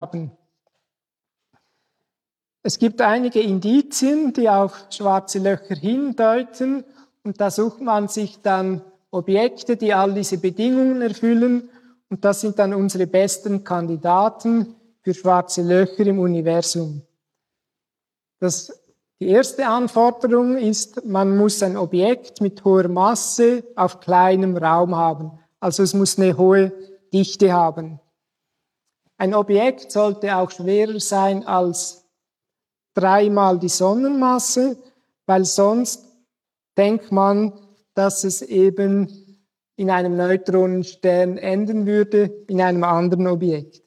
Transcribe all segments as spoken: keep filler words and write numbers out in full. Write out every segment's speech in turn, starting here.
haben. Es gibt einige Indizien, die auf schwarze Löcher hindeuten, und da sucht man sich dann Objekte, die all diese Bedingungen erfüllen, und das sind dann unsere besten Kandidaten für schwarze Löcher im Universum. Das, die erste Anforderung ist, man muss ein Objekt mit hoher Masse auf kleinem Raum haben. Also es muss eine hohe Dichte haben. Ein Objekt sollte auch schwerer sein als dreimal die Sonnenmasse, weil sonst denkt man, dass es eben in einem Neutronenstern enden würde, in einem anderen Objekt.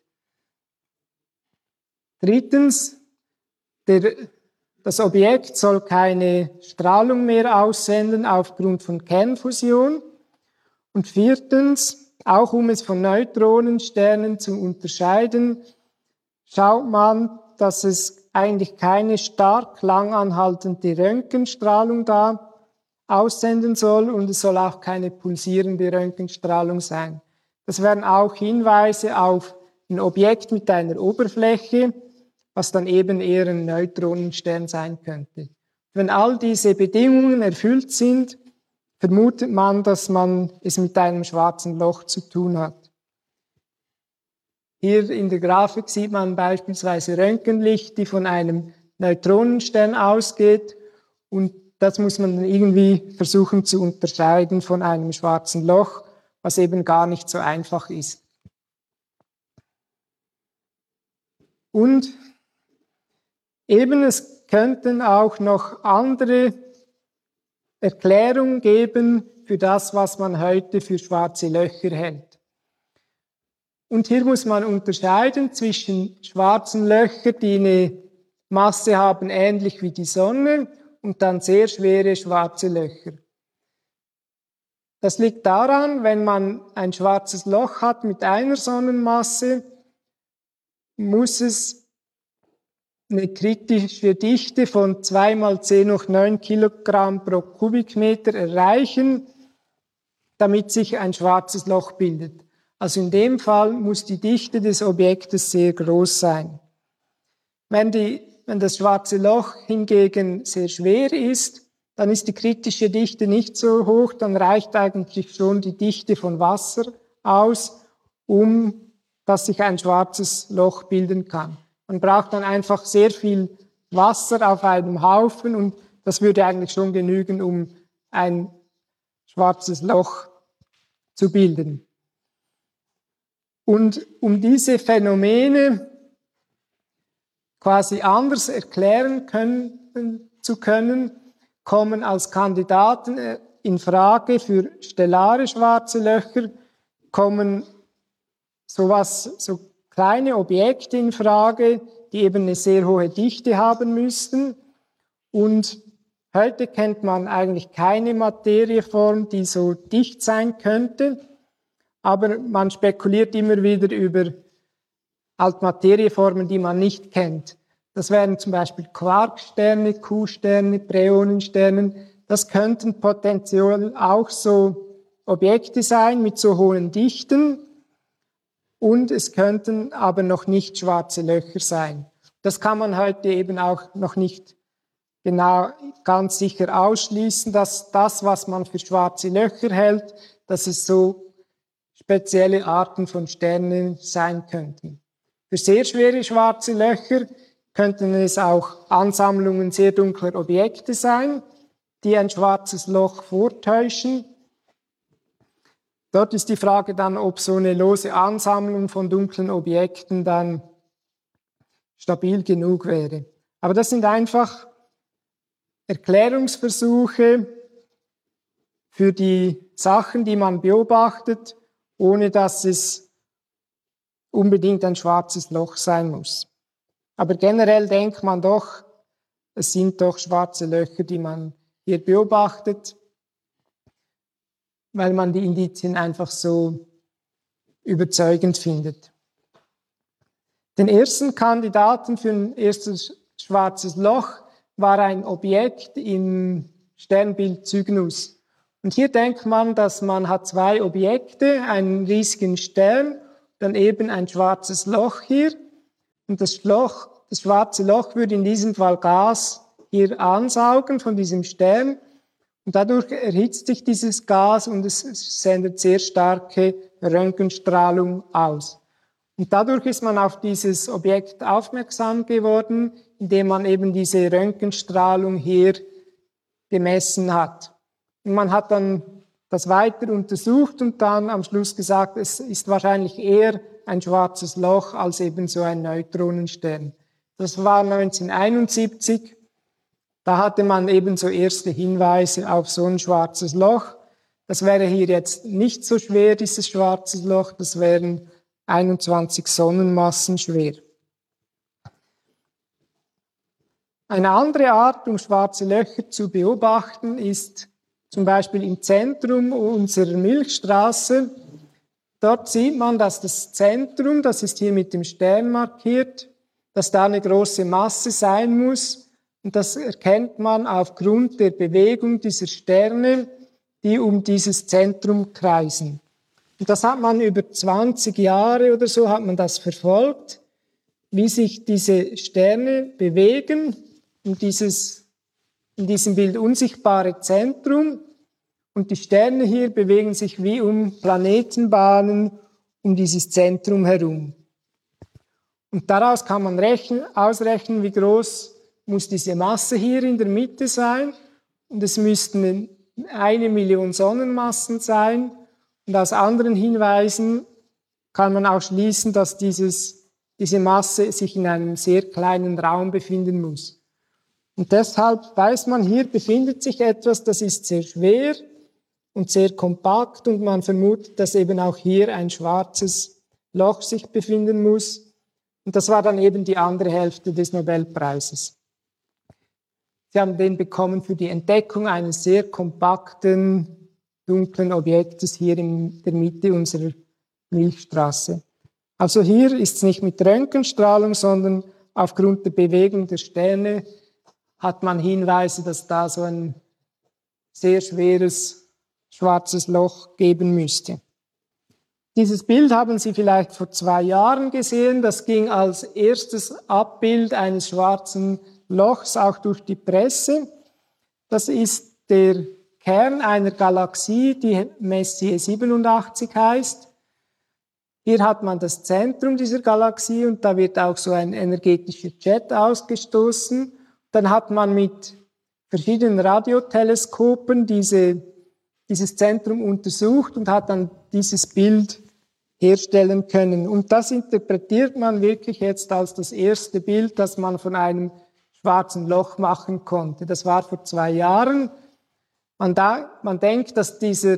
Drittens, der, das Objekt soll keine Strahlung mehr aussenden aufgrund von Kernfusion. Und viertens, auch um es von Neutronensternen zu unterscheiden, schaut man, dass es eigentlich keine stark langanhaltende Röntgenstrahlung da aussenden soll, und es soll auch keine pulsierende Röntgenstrahlung sein. Das wären auch Hinweise auf ein Objekt mit einer Oberfläche, was dann eben eher ein Neutronenstern sein könnte. Wenn all diese Bedingungen erfüllt sind, vermutet man, dass man es mit einem schwarzen Loch zu tun hat. Hier in der Grafik sieht man beispielsweise Röntgenlicht, die von einem Neutronenstern ausgeht, und das muss man dann irgendwie versuchen zu unterscheiden von einem schwarzen Loch, was eben gar nicht so einfach ist. Und eben es könnten auch noch andere Erklärungen geben für das, was man heute für schwarze Löcher hält. Und hier muss man unterscheiden zwischen schwarzen Löchern, die eine Masse haben, ähnlich wie die Sonne, und dann sehr schwere schwarze Löcher. Das liegt daran, wenn man ein schwarzes Loch hat mit einer Sonnenmasse, muss es eine kritische Dichte von zwei mal zehn hoch neun Kilogramm pro Kubikmeter erreichen, damit sich ein schwarzes Loch bildet. Also in dem Fall muss die Dichte des Objektes sehr groß sein. Wenn, die, wenn das schwarze Loch hingegen sehr schwer ist, dann ist die kritische Dichte nicht so hoch, dann reicht eigentlich schon die Dichte von Wasser aus, um dass sich ein schwarzes Loch bilden kann. Man braucht dann einfach sehr viel Wasser auf einem Haufen, und das würde eigentlich schon genügen, um ein schwarzes Loch zu bilden. Und um diese Phänomene quasi anders erklären können, zu können, kommen als Kandidaten in Frage für stellare schwarze Löcher, kommen sowas, so kleine Objekte in Frage, die eben eine sehr hohe Dichte haben müssten. Und heute kennt man eigentlich keine Materieform, die so dicht sein könnte, aber man spekuliert immer wieder über halt Materieformen, die man nicht kennt. Das wären zum Beispiel Quarksterne, Q-Sterne, Präonensterne. Das könnten potenziell auch so Objekte sein mit so hohen Dichten, und es könnten aber noch nicht schwarze Löcher sein. Das kann man heute eben auch noch nicht genau ganz sicher ausschließen, dass das, was man für schwarze Löcher hält, dass es so spezielle Arten von Sternen sein könnten. Für sehr schwere schwarze Löcher könnten es auch Ansammlungen sehr dunkler Objekte sein, die ein schwarzes Loch vortäuschen. Dort ist die Frage dann, ob so eine lose Ansammlung von dunklen Objekten dann stabil genug wäre. Aber das sind einfach Erklärungsversuche für die Sachen, die man beobachtet, ohne dass es unbedingt ein schwarzes Loch sein muss. Aber generell denkt man doch, es sind doch schwarze Löcher, die man hier beobachtet, weil man die Indizien einfach so überzeugend findet. Den ersten Kandidaten für ein erstes schwarzes Loch war ein Objekt im Sternbild Cygnus. Und hier denkt man, dass man hat zwei Objekte, einen riesigen Stern, dann eben ein schwarzes Loch hier. Und das Loch, das schwarze Loch würde in diesem Fall Gas hier ansaugen von diesem Stern. Und dadurch erhitzt sich dieses Gas und es sendet sehr starke Röntgenstrahlung aus. Und dadurch ist man auf dieses Objekt aufmerksam geworden, indem man eben diese Röntgenstrahlung hier gemessen hat. Und man hat dann das weiter untersucht und dann am Schluss gesagt, es ist wahrscheinlich eher ein schwarzes Loch als eben so ein Neutronenstern. Das war neunzehnhunderteinundsiebzig. Da hatte man eben so erste Hinweise auf so ein schwarzes Loch. Das wäre hier jetzt nicht so schwer, dieses schwarze Loch. Das wären einundzwanzig Sonnenmassen schwer. Eine andere Art, um schwarze Löcher zu beobachten, ist zum Beispiel im Zentrum unserer Milchstraße. Dort sieht man, dass das Zentrum, das ist hier mit dem Stern markiert, dass da eine große Masse sein muss. Und das erkennt man aufgrund der Bewegung dieser Sterne, die um dieses Zentrum kreisen. Und das hat man über zwanzig Jahre oder so hat man das verfolgt, wie sich diese Sterne bewegen um dieses in diesem Bild unsichtbare Zentrum. Und die Sterne hier bewegen sich wie um Planetenbahnen um dieses Zentrum herum. Und daraus kann man rechnen, ausrechnen, wie groß muss diese Masse hier in der Mitte sein. Und es müssten eine Million Sonnenmassen sein. Und aus anderen Hinweisen kann man auch schließen, dass dieses, diese Masse sich in einem sehr kleinen Raum befinden muss. Und deshalb weiß man, hier befindet sich etwas, das ist sehr schwer und sehr kompakt und man vermutet, dass eben auch hier ein schwarzes Loch sich befinden muss. Und das war dann eben die andere Hälfte des Nobelpreises. Sie haben den bekommen für die Entdeckung eines sehr kompakten, dunklen Objektes hier in der Mitte unserer Milchstraße. Also hier ist es nicht mit Röntgenstrahlung, sondern aufgrund der Bewegung der Sterne hat man Hinweise, dass da so ein sehr schweres schwarzes Loch geben müsste. Dieses Bild haben Sie vielleicht vor zwei Jahren gesehen. Das ging als erstes Abbild eines schwarzen Lochs auch durch die Presse. Das ist der Kern einer Galaxie, die Messier siebenundachtzig heißt. Hier hat man das Zentrum dieser Galaxie und da wird auch so ein energetischer Jet ausgestoßen. Dann hat man mit verschiedenen Radioteleskopen diese, dieses Zentrum untersucht und hat dann dieses Bild herstellen können. Und das interpretiert man wirklich jetzt als das erste Bild, das man von einem schwarzen Loch machen konnte. Das war vor zwei Jahren. Man, da, man denkt, dass dieser,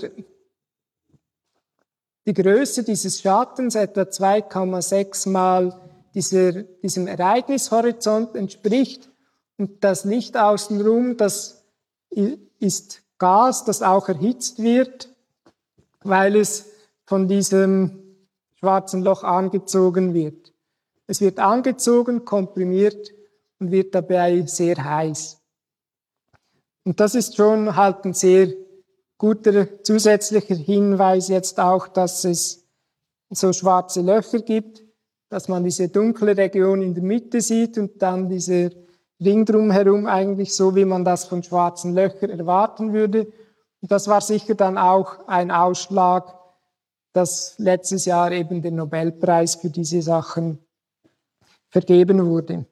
die Größe dieses Schattens etwa zwei Komma sechs Mal dieser, diesem Ereignishorizont entspricht. Und das Licht außenrum, das ist Gas, das auch erhitzt wird, weil es von diesem schwarzen Loch angezogen wird. Es wird angezogen, komprimiert und wird dabei sehr heiß. Und das ist schon halt ein sehr guter zusätzlicher Hinweis jetzt auch, dass es so schwarze Löcher gibt, dass man diese dunkle Region in der Mitte sieht und dann diese Ring drumherum eigentlich so, wie man das von schwarzen Löchern erwarten würde. Und das war sicher dann auch ein Ausschlag, dass letztes Jahr eben der Nobelpreis für diese Sachen vergeben wurde.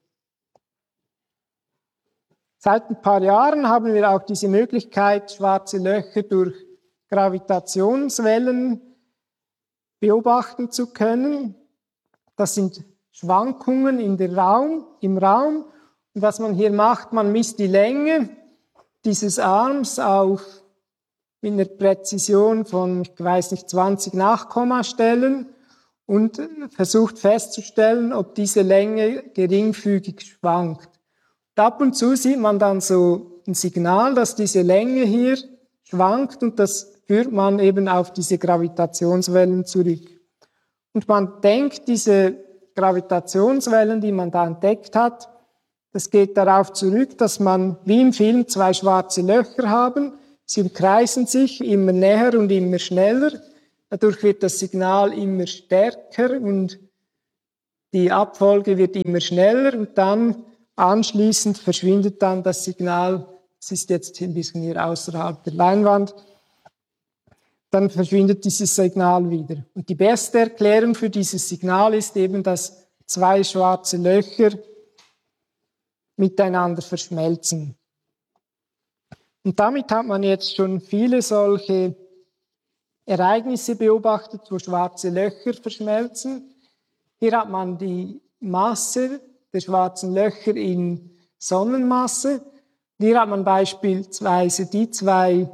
Seit ein paar Jahren haben wir auch diese Möglichkeit, schwarze Löcher durch Gravitationswellen beobachten zu können. Das sind Schwankungen in der Raum, im Raum. Und was man hier macht, man misst die Länge dieses Arms auf mit einer Präzision von, ich weiß nicht, zwanzig Nachkommastellen und versucht festzustellen, ob diese Länge geringfügig schwankt. Und ab und zu sieht man dann so ein Signal, dass diese Länge hier schwankt und das führt man eben auf diese Gravitationswellen zurück. Und man denkt, diese Gravitationswellen, die man da entdeckt hat, das geht darauf zurück, dass man wie im Film zwei schwarze Löcher haben. Sie umkreisen sich immer näher und immer schneller. Dadurch wird das Signal immer stärker und die Abfolge wird immer schneller und dann anschließend verschwindet dann das Signal. Es ist jetzt ein bisschen hier außerhalb der Leinwand. Dann verschwindet dieses Signal wieder. Und die beste Erklärung für dieses Signal ist eben, dass zwei schwarze Löcher miteinander verschmelzen. Und damit hat man jetzt schon viele solche Ereignisse beobachtet, wo schwarze Löcher verschmelzen. Hier hat man die Masse der schwarzen Löcher in Sonnenmasse. Hier hat man beispielsweise die zwei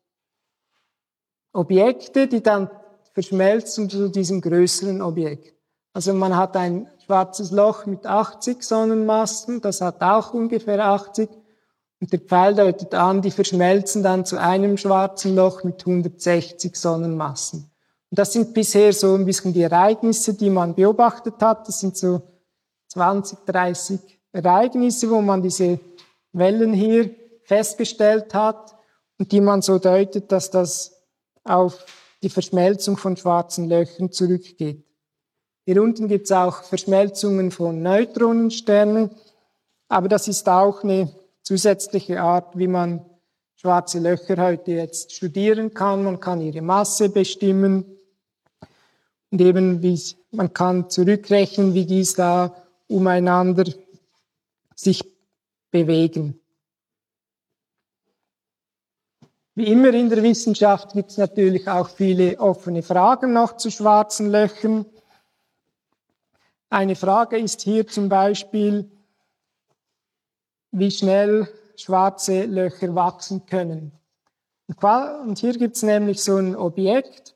Objekte, die dann verschmelzen zu diesem größeren Objekt. Also man hat ein schwarzes Loch mit achtzig Sonnenmassen, das hat auch ungefähr achtzig. Und der Pfeil deutet an, die verschmelzen dann zu einem schwarzen Loch mit hundertsechzig Sonnenmassen. Und das sind bisher so ein bisschen die Ereignisse, die man beobachtet hat. Das sind so zwanzig, dreißig Ereignisse, wo man diese Wellen hier festgestellt hat und die man so deutet, dass das auf die Verschmelzung von schwarzen Löchern zurückgeht. Hier unten gibt es auch Verschmelzungen von Neutronensternen, aber das ist auch eine zusätzliche Art, wie man schwarze Löcher heute jetzt studieren kann. Man kann ihre Masse bestimmen und eben wie, man kann zurückrechnen, wie dies da umeinander sich bewegen. Wie immer in der Wissenschaft gibt es natürlich auch viele offene Fragen noch zu schwarzen Löchern. Eine Frage ist hier zum Beispiel, wie schnell schwarze Löcher wachsen können. Und hier gibt es nämlich so ein Objekt,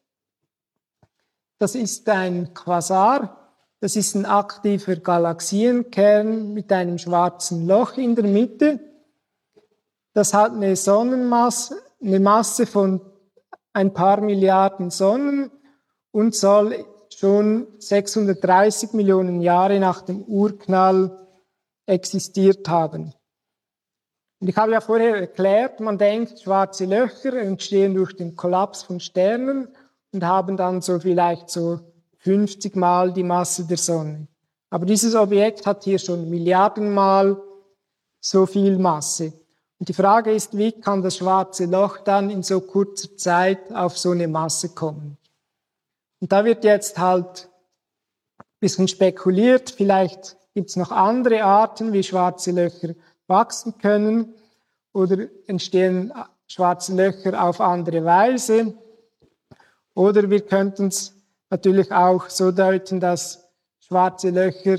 das ist ein Quasar, das ist ein aktiver Galaxienkern mit einem schwarzen Loch in der Mitte. Das hat eine Sonnenmasse, eine Masse von ein paar Milliarden Sonnen und soll schon sechshundertdreißig Millionen Jahre nach dem Urknall existiert haben. Und ich habe ja vorher erklärt, man denkt, schwarze Löcher entstehen durch den Kollaps von Sternen und haben dann so vielleicht so fünfzig Mal die Masse der Sonne. Aber dieses Objekt hat hier schon Milliardenmal so viel Masse. Und die Frage ist, wie kann das schwarze Loch dann in so kurzer Zeit auf so eine Masse kommen? Und da wird jetzt halt ein bisschen spekuliert, vielleicht gibt es noch andere Arten, wie schwarze Löcher wachsen können oder entstehen schwarze Löcher auf andere Weise. Oder wir könnten es natürlich auch so deuten, dass schwarze Löcher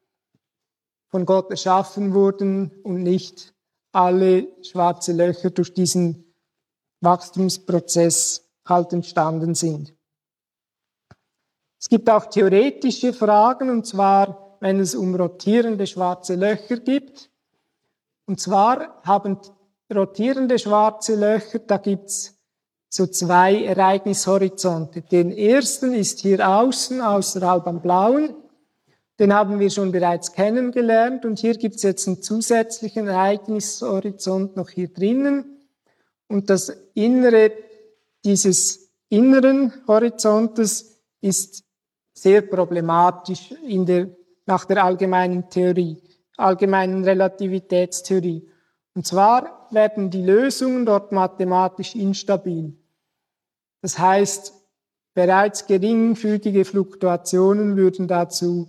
von Gott erschaffen wurden und nicht alle schwarze Löcher durch diesen Wachstumsprozess halt entstanden sind. Es gibt auch theoretische Fragen, und zwar, wenn es um rotierende schwarze Löcher gibt. Und zwar haben rotierende schwarze Löcher, da gibt es so zwei Ereignishorizonte. Den ersten ist hier außen, außerhalb am Blauen. Den haben wir schon bereits kennengelernt. Und hier gibt es jetzt einen zusätzlichen Ereignishorizont noch hier drinnen. Und das Innere dieses inneren Horizontes ist sehr problematisch in der, nach der allgemeinen Theorie, allgemeinen Relativitätstheorie. Und zwar werden die Lösungen dort mathematisch instabil. Das heißt, bereits geringfügige Fluktuationen würden dazu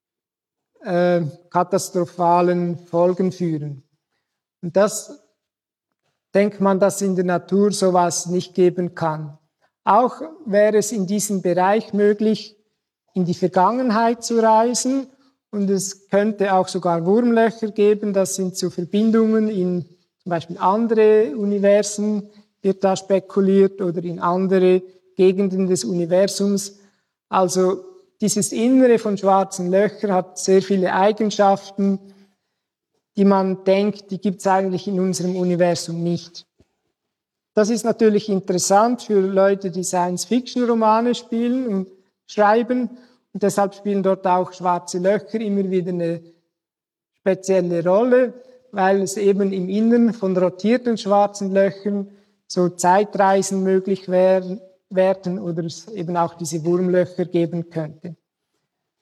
äh, katastrophalen Folgen führen. Und das denkt man, dass in der Natur sowas nicht geben kann. Auch wäre es in diesem Bereich möglich, in die Vergangenheit zu reisen. Und es könnte auch sogar Wurmlöcher geben. Das sind so Verbindungen in zum Beispiel andere Universen, wird da spekuliert, oder in andere Gegenden des Universums. Also dieses Innere von schwarzen Löchern hat sehr viele Eigenschaften, die man denkt, die gibt es eigentlich in unserem Universum nicht. Das ist natürlich interessant für Leute, die Science-Fiction-Romane spielen und schreiben. Und deshalb spielen dort auch schwarze Löcher immer wieder eine spezielle Rolle, weil es eben im Innern von rotierten schwarzen Löchern so Zeitreisen möglich werden, werden oder es eben auch diese Wurmlöcher geben könnte.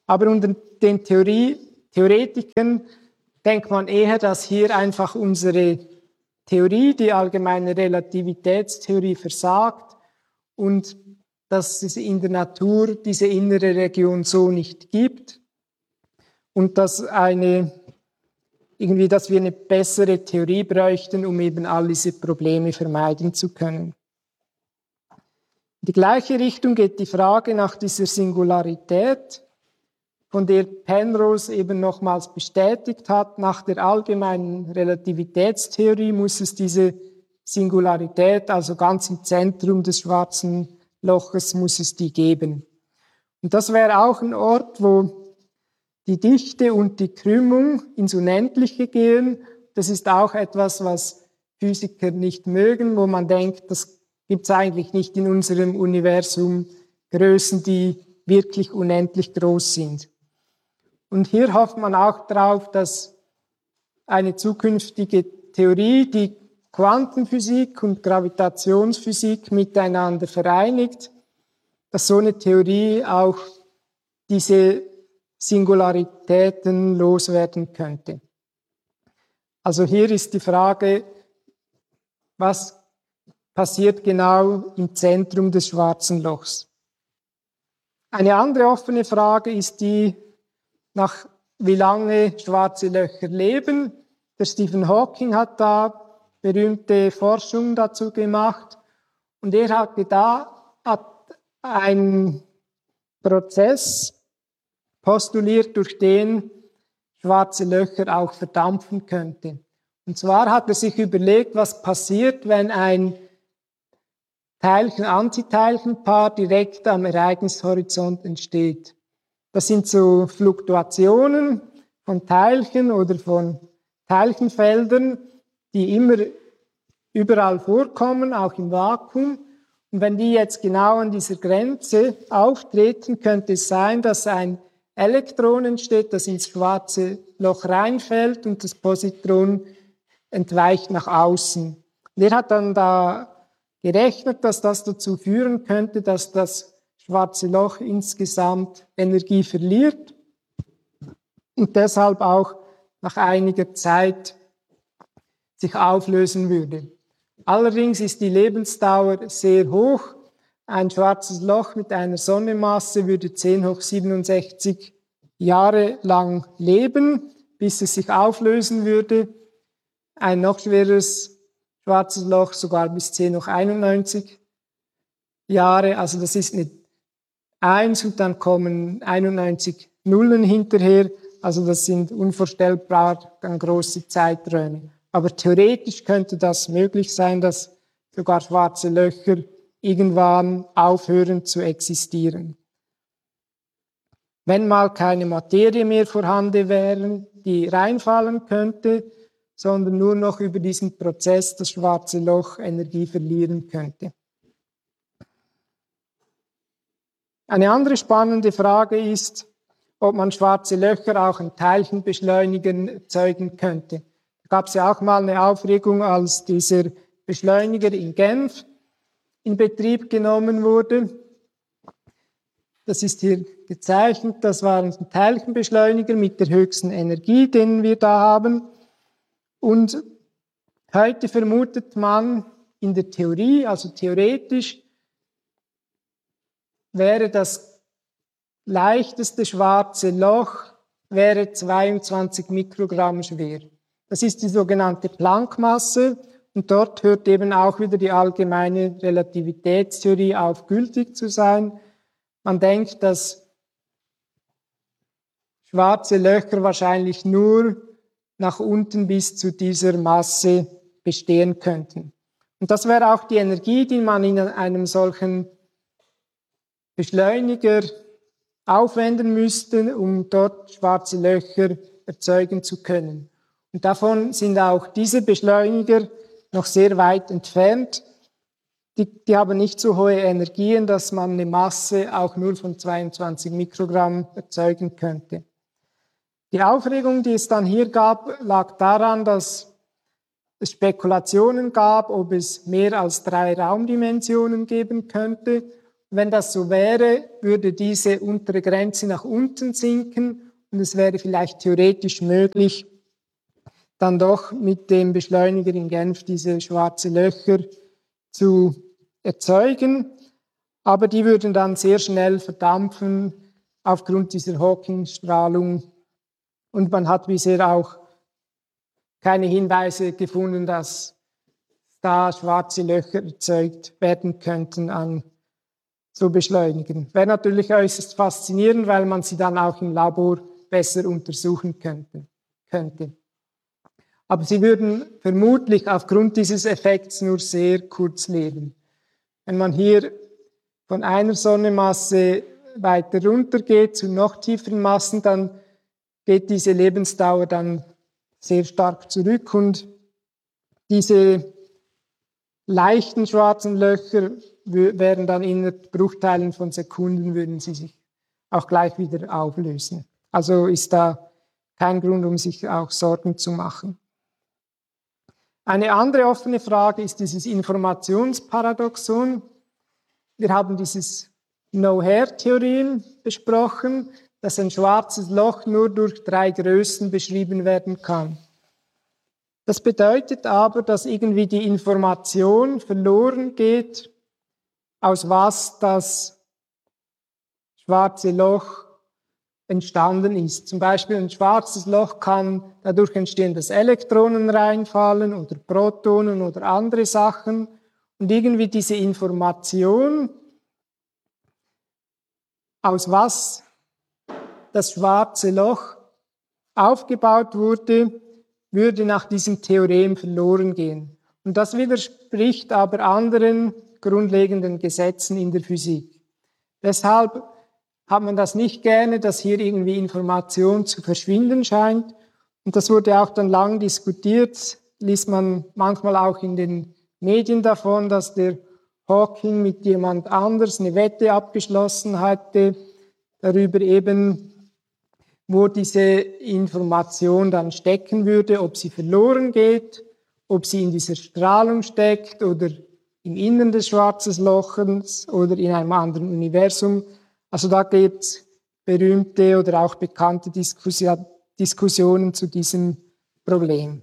Aber unter den Theorie, Theoretikern denkt man eher, dass hier einfach unsere Theorie, die allgemeine Relativitätstheorie, versagt und dass es in der Natur diese innere Region so nicht gibt und dass, eine, irgendwie, dass wir eine bessere Theorie bräuchten, um eben all diese Probleme vermeiden zu können. In die gleiche Richtung geht die Frage nach dieser Singularität, von der Penrose eben nochmals bestätigt hat, nach der allgemeinen Relativitätstheorie muss es diese Singularität, also ganz im Zentrum des schwarzen Loches, muss es die geben. Und das wäre auch ein Ort, wo die Dichte und die Krümmung ins Unendliche gehen. Das ist auch etwas, was Physiker nicht mögen, wo man denkt, das gibt es eigentlich nicht in unserem Universum Größen, die wirklich unendlich groß sind. Und hier hofft man auch darauf, dass eine zukünftige Theorie, die Quantenphysik und Gravitationsphysik miteinander vereinigt, dass so eine Theorie auch diese Singularitäten loswerden könnte. Also hier ist die Frage, was passiert genau im Zentrum des schwarzen Lochs? Eine andere offene Frage ist die, nach wie lange schwarze Löcher leben. Der Stephen Hawking hat da berühmte Forschung dazu gemacht und er hat da hat einen Prozess postuliert, durch den schwarze Löcher auch verdampfen könnte. Und zwar hat er sich überlegt, was passiert, wenn ein Teilchen-Antiteilchen-Paar direkt am Ereignishorizont entsteht. Das sind so Fluktuationen von Teilchen oder von Teilchenfeldern, die immer überall vorkommen, auch im Vakuum. Und wenn die jetzt genau an dieser Grenze auftreten, könnte es sein, dass ein Elektron entsteht, das ins schwarze Loch reinfällt und das Positron entweicht nach außen. Und er hat dann da gerechnet, dass das dazu führen könnte, dass das schwarze Loch insgesamt Energie verliert und deshalb auch nach einiger Zeit sich auflösen würde. Allerdings ist die Lebensdauer sehr hoch. Ein schwarzes Loch mit einer Sonnenmasse würde zehn hoch siebenundsechzig Jahre lang leben, bis es sich auflösen würde. Ein noch schwereres schwarzes Loch sogar bis zehn hoch einundneunzig Jahre. Also das ist eine eins und dann kommen einundneunzig Nullen hinterher. Also das sind unvorstellbar dann große Zeiträume. Aber theoretisch könnte das möglich sein, dass sogar schwarze Löcher irgendwann aufhören zu existieren. Wenn mal keine Materie mehr vorhanden wäre, die reinfallen könnte, sondern nur noch über diesen Prozess das schwarze Loch Energie verlieren könnte. Eine andere spannende Frage ist, ob man schwarze Löcher auch in Teilchenbeschleunigern erzeugen könnte. Da gab es ja auch mal eine Aufregung, als dieser Beschleuniger in Genf in Betrieb genommen wurde. Das ist hier gezeichnet, das war ein Teilchenbeschleuniger mit der höchsten Energie, den wir da haben. Und heute vermutet man in der Theorie, also theoretisch, wäre das leichteste schwarze Loch wäre zweiundzwanzig Mikrogramm schwer. Das ist die sogenannte Planck-Masse und dort hört eben auch wieder die allgemeine Relativitätstheorie auf, gültig zu sein. Man denkt, dass schwarze Löcher wahrscheinlich nur nach unten bis zu dieser Masse bestehen könnten. Und das wäre auch die Energie, die man in einem solchen Beschleuniger aufwenden müsste, um dort schwarze Löcher erzeugen zu können. Und davon sind auch diese Beschleuniger noch sehr weit entfernt. Die, die haben nicht so hohe Energien, dass man eine Masse auch nur von zweiundzwanzig Mikrogramm erzeugen könnte. Die Aufregung, die es dann hier gab, lag daran, dass es Spekulationen gab, ob es mehr als drei Raumdimensionen geben könnte. wenn das so wäre, würde diese untere Grenze nach unten sinken und es wäre vielleicht theoretisch möglich, dann doch mit dem Beschleuniger in Genf diese schwarze Löcher zu erzeugen. Aber die würden dann sehr schnell verdampfen aufgrund dieser Hawking-Strahlung. Und man hat bisher auch keine Hinweise gefunden, dass da schwarze Löcher erzeugt werden könnten an so Beschleunigern. Wäre natürlich äußerst faszinierend, weil man sie dann auch im Labor besser untersuchen könnte. könnte. Aber sie würden vermutlich aufgrund dieses Effekts nur sehr kurz leben. Wenn man hier von einer Sonnenmasse weiter runter geht zu noch tieferen Massen, dann geht diese Lebensdauer dann sehr stark zurück und diese leichten schwarzen Löcher wären dann innerhalb Bruchteilen von Sekunden, würden sie sich auch gleich wieder auflösen. Also ist da kein Grund, um sich auch Sorgen zu machen. Eine andere offene Frage ist dieses Informationsparadoxon. Wir haben dieses No-Hair-Theorem besprochen, dass ein schwarzes Loch nur durch drei Größen beschrieben werden kann. Das bedeutet aber, dass irgendwie die Information verloren geht, aus was das schwarze Loch entstanden ist. Zum Beispiel ein schwarzes Loch kann dadurch entstehen, dass Elektronen reinfallen oder Protonen oder andere Sachen. Und irgendwie diese Information, aus was das schwarze Loch aufgebaut wurde, würde nach diesem Theorem verloren gehen. Und das widerspricht aber anderen grundlegenden Gesetzen in der Physik. Deshalb hat man das nicht gerne, dass hier irgendwie Information zu verschwinden scheint. Und das wurde auch dann lang diskutiert, liest man manchmal auch in den Medien davon, dass der Hawking mit jemand anders eine Wette abgeschlossen hatte, darüber eben, wo diese Information dann stecken würde, ob sie verloren geht, ob sie in dieser Strahlung steckt oder im Innern des schwarzen Loches oder in einem anderen Universum. Also da gibt es berühmte oder auch bekannte Diskussionen zu diesem Problem.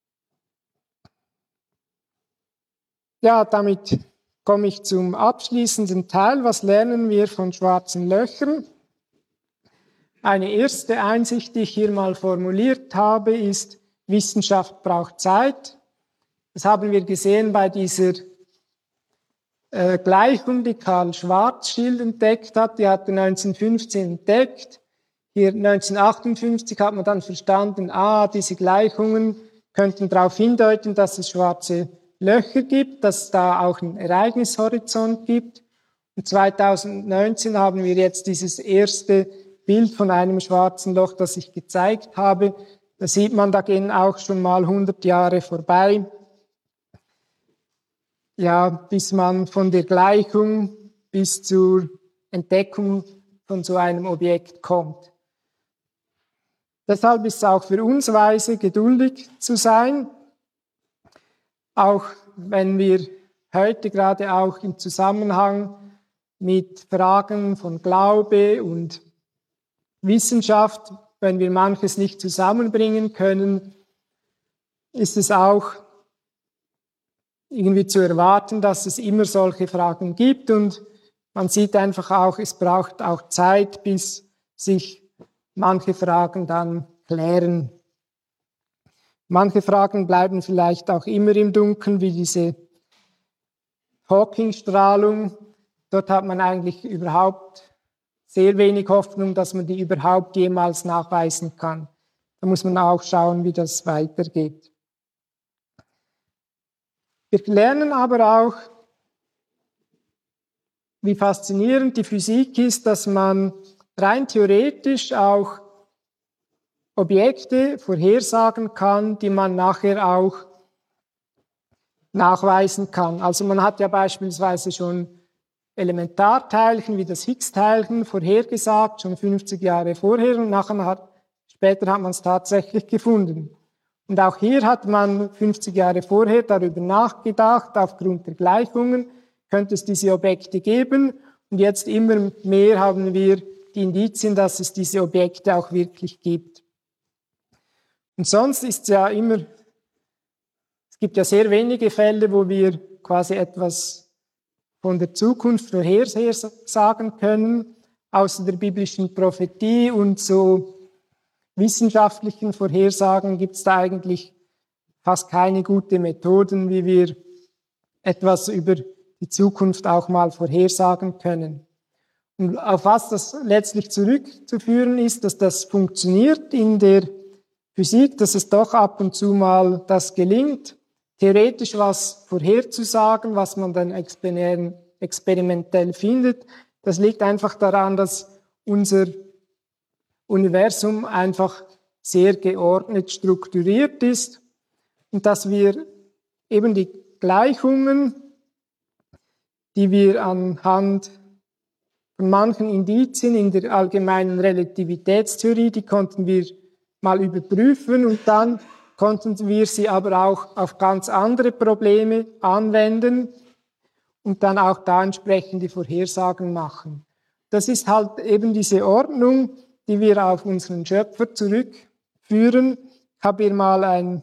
Ja, damit komme ich zum abschließenden Teil. Was lernen wir von schwarzen Löchern? Eine erste Einsicht, die ich hier mal formuliert habe, ist, Wissenschaft braucht Zeit. Das haben wir gesehen bei dieser äh, Gleichung, die Karl Schwarzschild entdeckt hat. Die hat er neunzehnhundertfünfzehn entdeckt. Hier neunzehnhundertachtundfünfzig hat man dann verstanden, ah, diese Gleichungen könnten darauf hindeuten, dass es schwarze Löcher gibt, dass es da auch einen Ereignishorizont gibt. Und zweitausendneunzehn haben wir jetzt dieses erste Bild von einem schwarzen Loch, das ich gezeigt habe. Da sieht man, da gehen auch schon mal hundert Jahre vorbei. Ja, bis man von der Gleichung bis zur Entdeckung von so einem Objekt kommt. Deshalb ist es auch für uns weise, geduldig zu sein, auch wenn wir heute gerade auch im Zusammenhang mit Fragen von Glaube und Wissenschaft, wenn wir manches nicht zusammenbringen können, ist es auch irgendwie zu erwarten, dass es immer solche Fragen gibt und man sieht einfach auch, es braucht auch Zeit, bis sich manche Fragen dann klären. Manche Fragen bleiben vielleicht auch immer im Dunkeln, wie diese Hawking-Strahlung. Dort hat man eigentlich überhaupt sehr wenig Hoffnung, dass man die überhaupt jemals nachweisen kann. Da muss man auch schauen, wie das weitergeht. Wir lernen aber auch, wie faszinierend die Physik ist, dass man rein theoretisch auch Objekte vorhersagen kann, die man nachher auch nachweisen kann. Also man hat ja beispielsweise schon Elementarteilchen wie das Higgs-Teilchen vorhergesagt, schon fünfzig Jahre vorher und nachher hat, später hat man es tatsächlich gefunden. Und auch hier hat man fünfzig Jahre vorher darüber nachgedacht, aufgrund der Gleichungen könnte es diese Objekte geben Und jetzt immer mehr haben wir die Indizien, dass es diese Objekte auch wirklich gibt. Und sonst ist es ja immer, es gibt ja sehr wenige Fälle, wo wir quasi etwas von der Zukunft vorhersagen können, außer der biblischen Prophetie und so wissenschaftlichen Vorhersagen gibt es da eigentlich fast keine guten Methoden, wie wir etwas über die Zukunft auch mal vorhersagen können. Und auf was das letztlich zurückzuführen ist, dass das funktioniert in der Physik, dass es doch ab und zu mal das gelingt, theoretisch was vorherzusagen, was man dann experimentell findet. Das liegt einfach daran, dass unser Universum einfach sehr geordnet strukturiert ist und dass wir eben die Gleichungen, die wir anhand von manchen Indizien in der allgemeinen Relativitätstheorie, die konnten wir mal überprüfen und dann konnten wir sie aber auch auf ganz andere Probleme anwenden und dann auch da entsprechende Vorhersagen machen. Das ist halt eben diese Ordnung, die wir auf unseren Schöpfer zurückführen. Ich habe hier mal ein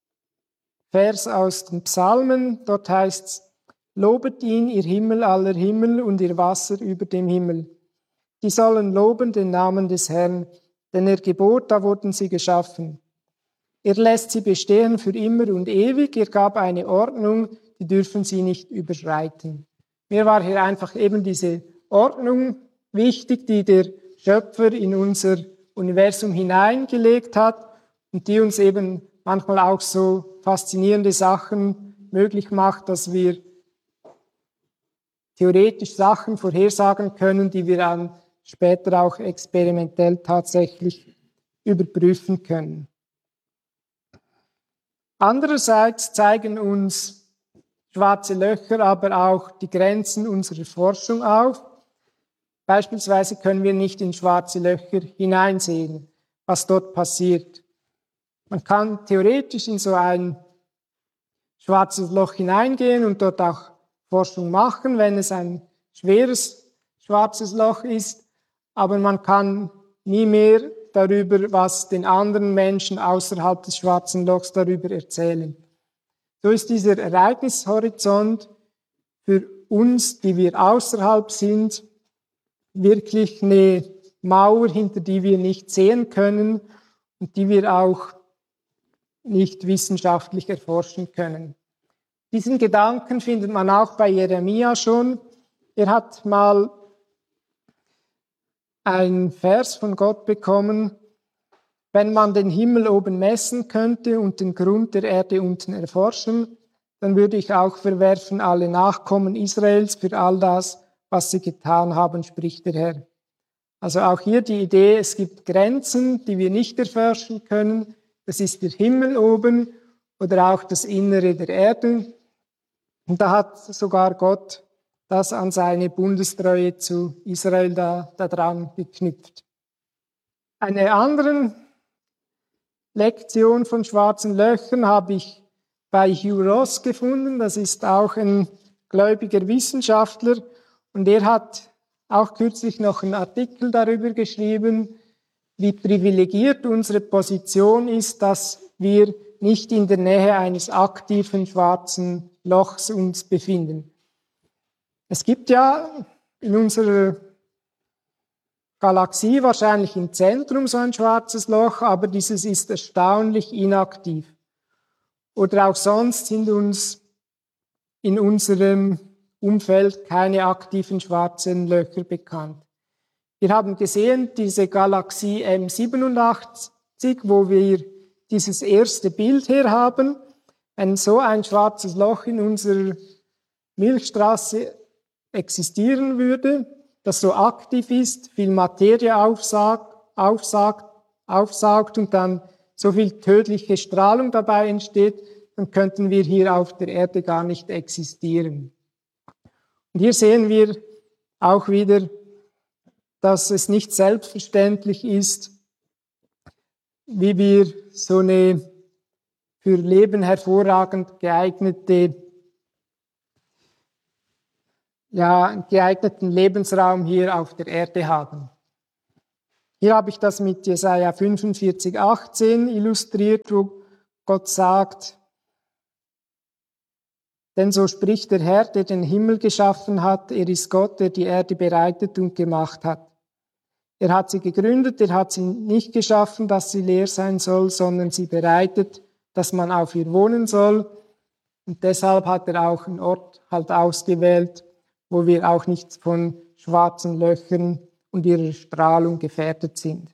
Vers aus den Psalmen, dort heißt es: Lobet ihn, ihr Himmel aller Himmel und ihr Wasser über dem Himmel. Die sollen loben den Namen des Herrn, denn er gebot, da wurden sie geschaffen. Er lässt sie bestehen für immer und ewig, er gab eine Ordnung, die dürfen sie nicht überschreiten. Mir war hier einfach eben diese Ordnung wichtig, die der Schöpfer in unser Universum hineingelegt hat und die uns eben manchmal auch so faszinierende Sachen möglich macht, dass wir theoretisch Sachen vorhersagen können, die wir dann später auch experimentell tatsächlich überprüfen können. Andererseits zeigen uns schwarze Löcher aber auch die Grenzen unserer Forschung auf. Beispielsweise können wir nicht in schwarze Löcher hineinsehen, was dort passiert. Man kann theoretisch in so ein schwarzes Loch hineingehen und dort auch Forschung machen, wenn es ein schweres schwarzes Loch ist, aber man kann nie mehr darüber, was den anderen Menschen außerhalb des schwarzen Lochs darüber erzählen. So ist dieser Ereignishorizont für uns, die wir außerhalb sind, wirklich eine Mauer, hinter die wir nicht sehen können und die wir auch nicht wissenschaftlich erforschen können. Diesen Gedanken findet man auch bei Jeremia schon. Er hat mal einen Vers von Gott bekommen: Wenn man den Himmel oben messen könnte und den Grund der Erde unten erforschen, dann würde ich auch verwerfen alle Nachkommen Israels für all das, was sie getan haben, spricht der Herr. Also auch hier die Idee, es gibt Grenzen, die wir nicht erforschen können. Das ist der Himmel oben oder auch das Innere der Erde. Und da hat sogar Gott das an seine Bundestreue zu Israel da, da dran geknüpft. Eine andere Lektion von schwarzen Löchern habe ich bei Hugh Ross gefunden. Das ist auch ein gläubiger Wissenschaftler und er hat auch kürzlich noch einen Artikel darüber geschrieben, wie privilegiert unsere Position ist, dass wir nicht in der Nähe eines aktiven schwarzen Lochs uns befinden. Es gibt ja in unserer Galaxie wahrscheinlich im Zentrum so ein schwarzes Loch, aber dieses ist erstaunlich inaktiv. Oder auch sonst sind uns in unserem Umfeld keine aktiven schwarzen Löcher bekannt. Wir haben gesehen, diese Galaxie M siebenundachtzig, wo wir dieses erste Bild her haben, wenn so ein schwarzes Loch in unserer Milchstraße existieren würde, das so aktiv ist, viel Materie aufsaugt, aufsaugt, aufsaugt und dann so viel tödliche Strahlung dabei entsteht, dann könnten wir hier auf der Erde gar nicht existieren. Und hier sehen wir auch wieder, dass es nicht selbstverständlich ist, wie wir so eine für Leben hervorragend geeignete ja, einen geeigneten Lebensraum hier auf der Erde haben. Hier habe ich das mit Jesaja fünfundvierzig, achtzehn illustriert, wo Gott sagt, denn so spricht der Herr, der den Himmel geschaffen hat, er ist Gott, der die Erde bereitet und gemacht hat. Er hat sie gegründet, er hat sie nicht geschaffen, dass sie leer sein soll, sondern sie bereitet, dass man auf ihr wohnen soll. Und deshalb hat er auch einen Ort halt ausgewählt, wo wir auch nicht von schwarzen Löchern und ihrer Strahlung gefährdet sind.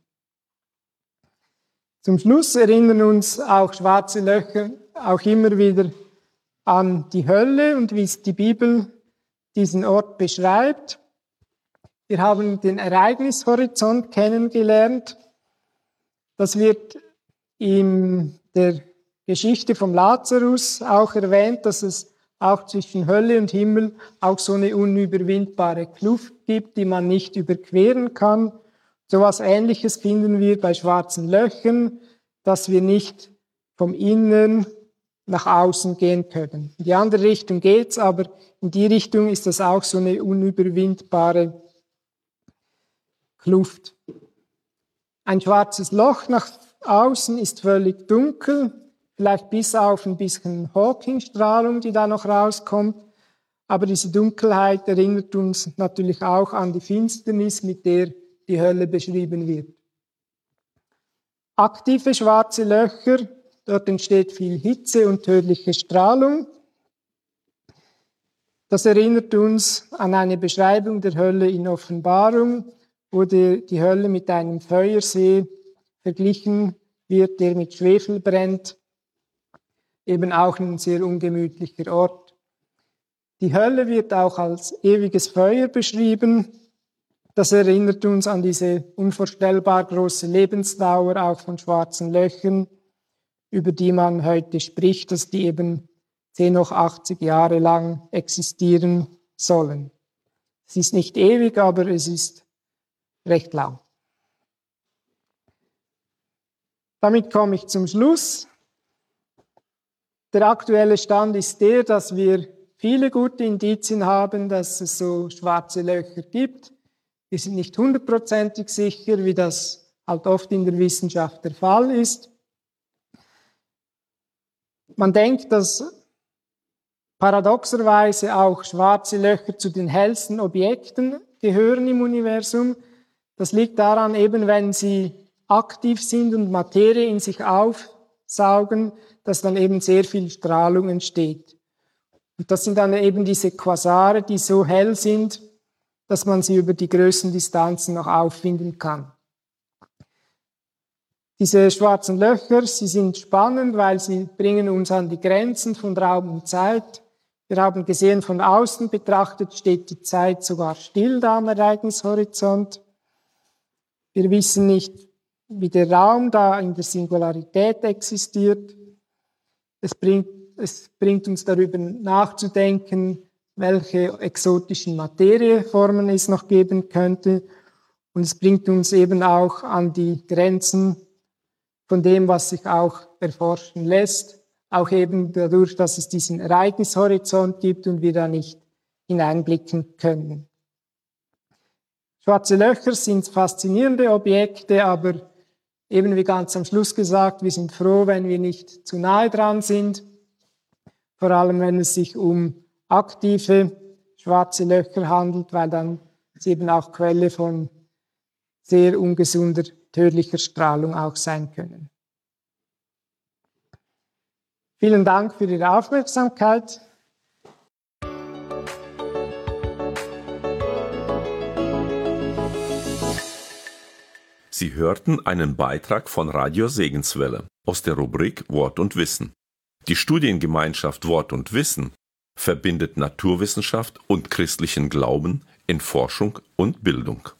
Zum Schluss erinnern uns auch schwarze Löcher auch immer wieder an die Hölle und wie es die Bibel diesen Ort beschreibt. Wir haben den Ereignishorizont kennengelernt. Das wird in der Geschichte vom Lazarus auch erwähnt, dass es auch zwischen Hölle und Himmel auch so eine unüberwindbare Kluft gibt, die man nicht überqueren kann. So etwas Ähnliches finden wir bei schwarzen Löchern, dass wir nicht vom Innern nach außen gehen können. In die andere Richtung geht's, aber in die Richtung ist das auch so eine unüberwindbare Kluft. Ein schwarzes Loch nach außen ist völlig dunkel, vielleicht bis auf ein bisschen Hawking-Strahlung, die da noch rauskommt. Aber diese Dunkelheit erinnert uns natürlich auch an die Finsternis, mit der die Hölle beschrieben wird. Aktive schwarze Löcher, dort entsteht viel Hitze und tödliche Strahlung. Das erinnert uns an eine Beschreibung der Hölle in Offenbarung, wo die, die Hölle mit einem Feuersee verglichen wird, der mit Schwefel brennt. Eben auch ein sehr ungemütlicher Ort. Die Hölle wird auch als ewiges Feuer beschrieben. Das erinnert uns an diese unvorstellbar große Lebensdauer auch von schwarzen Löchern, über die man heute spricht, dass die eben zehn noch achtzig Jahre lang existieren sollen. Es ist nicht ewig, aber es ist recht lang. Damit komme ich zum Schluss. Der aktuelle Stand ist der, dass wir viele gute Indizien haben, dass es so schwarze Löcher gibt. Wir sind nicht hundertprozentig sicher, wie das halt oft in der Wissenschaft der Fall ist. Man denkt, dass paradoxerweise auch schwarze Löcher zu den hellsten Objekten gehören im Universum. Das liegt daran, eben wenn sie aktiv sind und Materie in sich aufsaugen, dass dann eben sehr viel Strahlung entsteht. Und das sind dann eben diese Quasare, die so hell sind, dass man sie über die größten Distanzen noch auffinden kann. Diese schwarzen Löcher, sie sind spannend, weil sie bringen uns an die Grenzen von Raum und Zeit. Wir haben gesehen, von außen betrachtet steht die Zeit sogar still da am Ereignishorizont. Wir wissen nicht, wie der Raum da in der Singularität existiert. Es bringt, es bringt uns darüber nachzudenken, welche exotischen Materieformen es noch geben könnte. Und es bringt uns eben auch an die Grenzen von dem, was sich auch erforschen lässt, auch eben dadurch, dass es diesen Ereignishorizont gibt und wir da nicht hineinblicken können. Schwarze Löcher sind faszinierende Objekte, aber eben wie ganz am Schluss gesagt, wir sind froh, wenn wir nicht zu nahe dran sind, vor allem wenn es sich um aktive schwarze Löcher handelt, weil dann sie eben auch Quelle von sehr ungesunder, tödlicher Strahlung auch sein können. Vielen Dank für Ihre Aufmerksamkeit. Sie hörten einen Beitrag von Radio Segenswelle aus der Rubrik Wort und Wissen. Die Studiengemeinschaft Wort und Wissen verbindet Naturwissenschaft und christlichen Glauben in Forschung und Bildung.